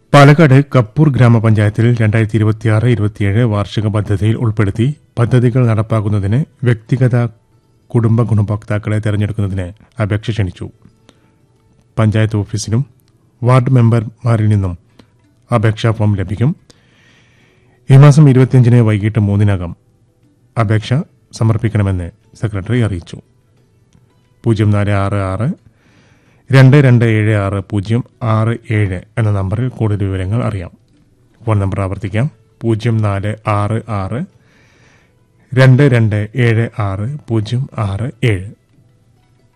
പാലക്കാട് കപ്പൂർ ഗ്രാമപഞ്ചായത്തിൽ 2026-27 വാർഷിക പദ്ധതിയിൽ ഉൾപ്പെടുത്തി പദ്ധതികൾ നടപ്പാക്കുന്നതിന് വ്യക്തിഗത കുടുംബ ഗുണഭോക്താക്കളെ തെരഞ്ഞെടുക്കുന്നതിന് അപേക്ഷ ക്ഷണിച്ചു. പഞ്ചായത്ത് ഓഫീസിലും വാർഡ് മെമ്പർമാരിൽ നിന്നും അപേക്ഷാ ഫോം ലഭിക്കും. ഈ മാസം 25 വൈകിട്ട് 3 അപേക്ഷ സമർപ്പിക്കണമെന്ന് സെക്രട്ടറി അറിയിച്ചു. 0466-2276-067 എന്ന നമ്പറിൽ കൂടുതൽ വിവരങ്ങൾ അറിയാം. ഫോൺ നമ്പർ ആവർത്തിക്കാം: 0466-2276-067.